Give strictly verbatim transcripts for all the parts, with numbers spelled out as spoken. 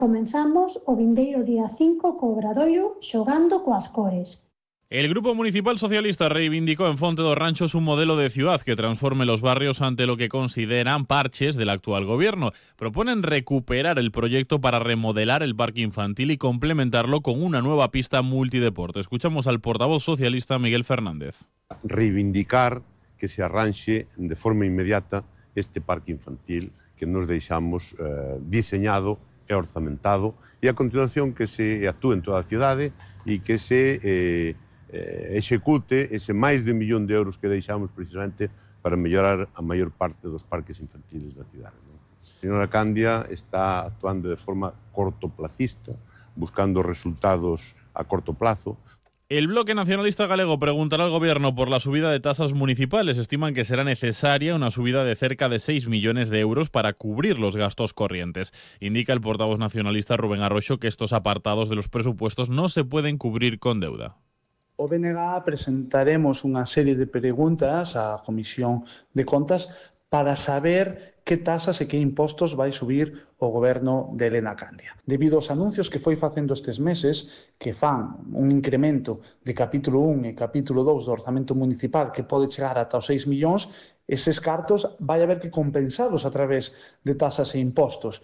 Comenzamos o vindeiro día cinco co Obradoiro xogando coas cores. El Grupo Municipal Socialista reivindicó en Fonte dos Ranchos un modelo de ciudad que transforme los barrios ante lo que consideran parches del actual gobierno. Proponen recuperar el proyecto para remodelar el parque infantil y complementarlo con una nueva pista multideporte. Escuchamos al portavoz socialista Miguel Fernández. Reivindicar que se arranxe de forma inmediata este parque infantil que nos deixamos eh, diseñado e orzamentado e a continuación que se actúe en toda a cidade e que se eh, eh, execute ese máis de un millón de euros que deixamos precisamente para mellorar a maior parte dos parques infantiles da cidade. A señora Candia está actuando de forma cortoplacista, buscando resultados a corto plazo. El Bloque Nacionalista Galego preguntará al Gobierno por la subida de tasas municipales. Estiman que será necesaria una subida de cerca de seis millones de euros para cubrir los gastos corrientes. Indica el portavoz nacionalista Rubén Arroxo que estos apartados de los presupuestos no se pueden cubrir con deuda. O B N G presentaremos unha serie de preguntas á Comisión de Contas para saber que tasas e que impostos vai subir o goberno de Elena Candia. Debido aos anuncios que foi facendo estes meses, que fan un incremento de capítulo un e capítulo dous do orzamento municipal que pode chegar ata os seis millóns, eses cartos vai haber que compensalos a través de tasas e impostos.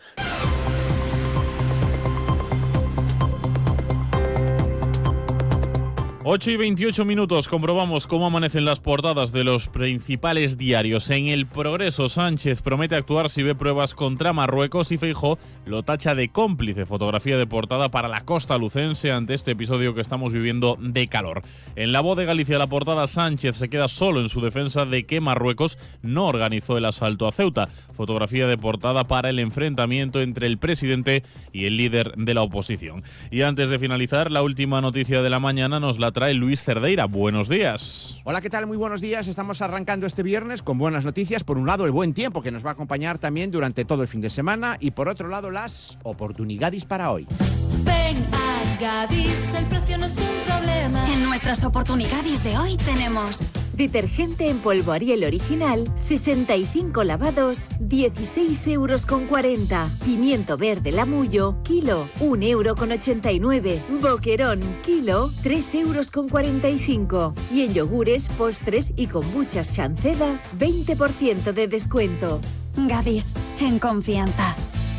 ocho y veintiocho minutos, comprobamos cómo amanecen las portadas de los principales diarios. En El Progreso, Sánchez promete actuar si ve pruebas contra Marruecos y Feijóo lo tacha de cómplice. Fotografía de portada para la costa lucense ante este episodio que estamos viviendo de calor. En La Voz de Galicia, la portada, Sánchez se queda solo en su defensa de que Marruecos no organizó el asalto a Ceuta. Fotografía de portada para el enfrentamiento entre el presidente y el líder de la oposición. Y antes de finalizar, la última noticia de la mañana nos la trae Luis Cerdeira. Buenos días. Hola, ¿qué tal? Muy buenos días. Estamos arrancando este viernes con buenas noticias. Por un lado, el buen tiempo que nos va a acompañar también durante todo el fin de semana y por otro lado, las oportunidades para hoy. Ven a Gadis, el precio no es un problema. En nuestras oportunidades de hoy tenemos detergente en polvo Ariel original, sesenta y cinco lavados, dieciséis euros con cuarenta. Pimiento verde Lamullo, kilo, un euro con ochenta y nueve. Boquerón, kilo, tres euros con cuarenta y cinco. Y en yogures, postres y kombuchas Shanceda, veinte por ciento de descuento. Gadis, en confianza.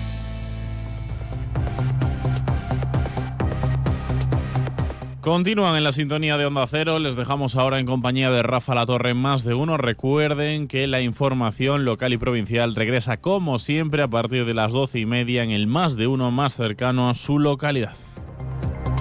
Continúan en la sintonía de Onda Cero. Les dejamos ahora en compañía de Rafa Latorre en Más de Uno. Recuerden que la información local y provincial regresa como siempre a partir de las doce y media en el Más de Uno más cercano a su localidad.